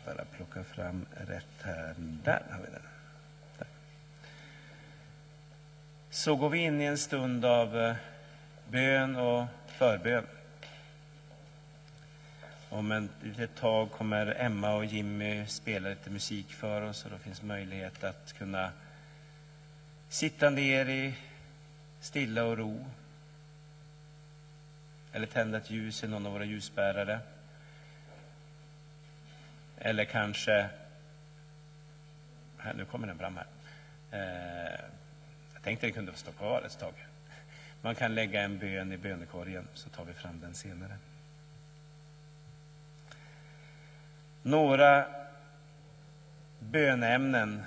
bara plocka fram rätt här. Där har vi den. Där. Så går vi in i en stund av bön och förbön. Om ett litet tag kommer Emma och Jimmy spela lite musik för oss, och då finns möjlighet att kunna sitta ner i stilla och ro. Eller tända ett ljus i någon av våra ljusbärare. Eller kanske, här, nu kommer den fram här. Jag tänkte att den kunde stå kvar ett tag. Man kan lägga en bön i bönekorgen, så tar vi fram den senare. Några bönämnen.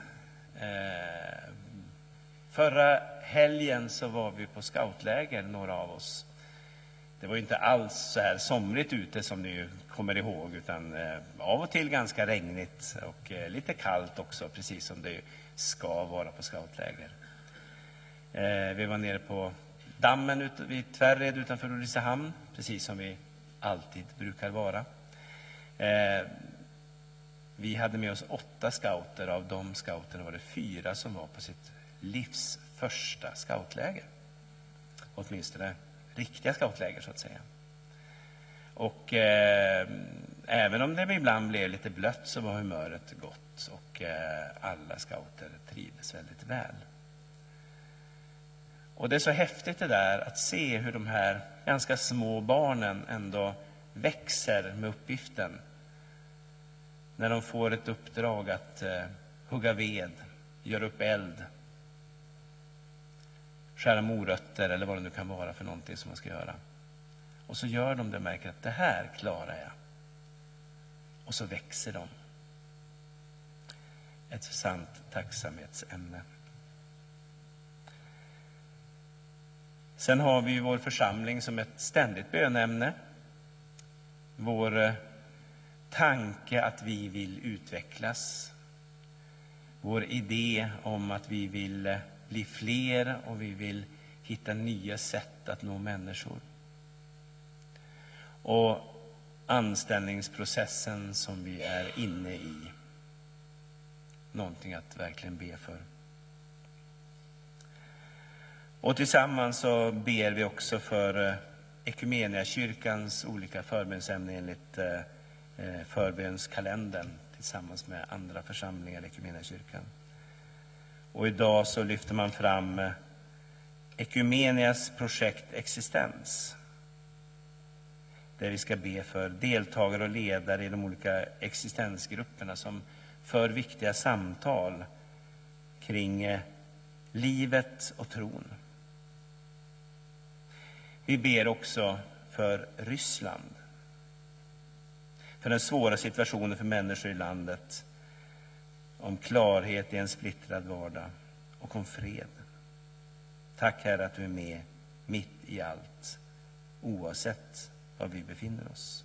Förra helgen så var vi på scoutläger, några av oss. Det var ju inte alls så här somrigt ute som ni kommer ihåg, utan av och till ganska regnigt och lite kallt också, precis som det ska vara på scoutläger. Vi var nere på dammen vid Tvärred utanför Ulricehamn, precis som vi alltid brukar vara. Vi hade med oss 8 scouter. Av de scouterna var det 4 som var på sitt livs första scoutläger. Åtminstone riktiga scoutläger, så att säga. Och även om det ibland blev lite blött, så var humöret gott, och alla scouter trivdes väldigt väl. Och det är så häftigt det där att se hur de här ganska små barnen ändå växer med uppgiften. När de får ett uppdrag att hugga ved, göra upp eld, skära morötter eller vad det nu kan vara för någonting som man ska göra. Och så gör de det och märker att det här klarar jag. Och så växer de. Ett sant tacksamhetsämne. Sen har vi vår församling som ett ständigt bönämne. Vår tanke att vi vill utvecklas. Vår idé om att vi vill bli fler och vi vill hitta nya sätt att nå människor. Och anställningsprocessen som vi är inne i. Någonting att verkligen be för. Och tillsammans så ber vi också för Ekumeniakyrkans olika förbönsämnen enligt förbönskalendern tillsammans med andra församlingar i Ekumeniakyrkan. Och idag så lyfter man fram Ekumenias projekt Existens. Där vi ska be för deltagare och ledare i de olika existensgrupperna som för viktiga samtal kring livet och tron. Vi ber också för Ryssland. För den svåra situationen för människor i landet. Om klarhet i en splittrad vardag. Och om fred. Tack Herre att du är med mitt i allt. Oavsett var vi befinner oss.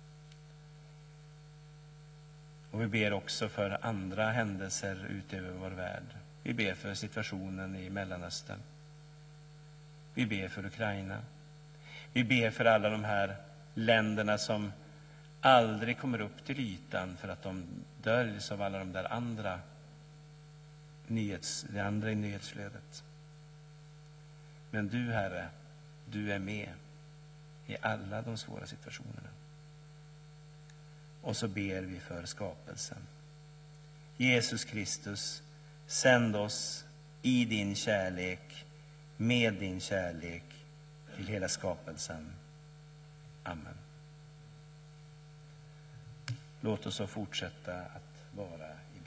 Och vi ber också för andra händelser utöver vår värld. Vi ber för situationen i Mellanöstern. Vi ber för Ukraina. Vi ber för alla de här länderna som aldrig kommer upp till ytan för att de döljs av alla de där andra det andra i nyhetsflödet. Men du Herre, du är med i alla de svåra situationerna. Och så ber vi för skapelsen. Jesus Kristus, sänd oss i din kärlek, med din kärlek till hela skapelsen. Amen. Låt oss så fortsätta att vara